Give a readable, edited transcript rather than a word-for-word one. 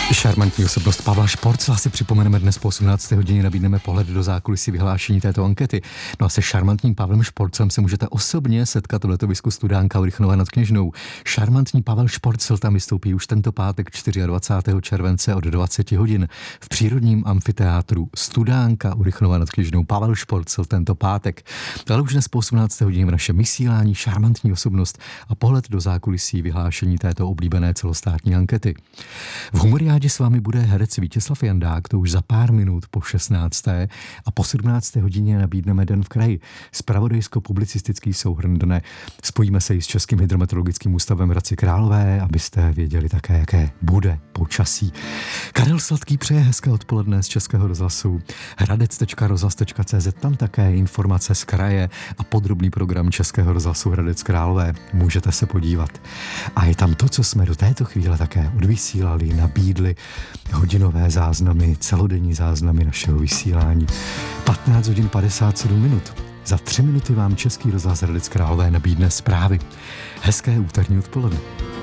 Šarmantní osobnost Pavla Šporcla si připomeneme dnes po 18. hodině, nabídneme pohled do zákulisí vyhlášení této ankety. No a se šarmantním Pavlem Šporclem se můžete osobně setkat u letovisku Studánka u Rychnova nad Kněžnou. Šarmantní Pavel Šporcl tam vystoupí už tento pátek 24. července od 20 hodin v přírodním amfiteátru Studánka u Rychnova nad Kněžnou. Pavel Šporcl tento pátek. Ale už dnes po 18. hodině v našem vysílání šarmantní osobnost a pohled do zákulisí vyhlášení této oblíbené celostátní ankety. V Humoriádě s vámi bude herec Vítězslav Jandák, to už za pár minut po 16. a po 17. hodině nabídneme Den v kraji. Zpravodajsko-publicistický souhrn dne. Spojíme se i s Českým hydrometeorologickým ústavem v Hradci Králové, abyste věděli také, jaké bude počasí. Karel Sladký přeje hezké odpoledne z Českého rozhlasu. Hradec.rozhlas.cz, tam také informace z kraje a podrobný program Českého rozhlasu Hradec Králové. Můžete se podívat. A je tam to, co jsme do této chvíle také odvysílali, nabídli, hodinové záznamy, celodenní záznamy našeho vysílání. 15 hodin 57 minut. Za 3 minuty vám Český rozhlas Hradec Králové nabídne zprávy. Hezké úterní odpoledne.